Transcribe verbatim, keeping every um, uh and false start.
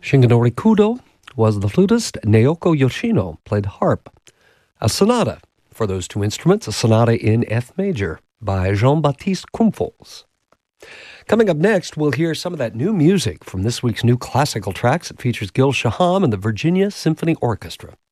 Shingenori Kudo was the flutist. Naoko Yoshino played harp. A sonata for those two instruments, a sonata in F major by Jean-Baptiste Kumfos. Coming up next, we'll hear some of that new music from this week's new classical tracks. It features Gil Shaham and the Virginia Symphony Orchestra.